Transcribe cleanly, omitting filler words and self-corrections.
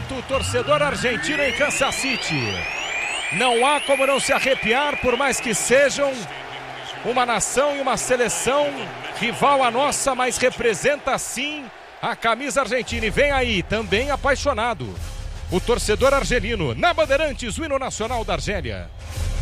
momento, o torcedor argentino em Kansas City. Não há como não se arrepiar, por mais que sejam uma nação e uma seleção rival à nossa, mas representa sim a camisa argentina. E vem aí, também apaixonado, o torcedor argelino. Na Bandeirantes, o hino nacional da Argélia.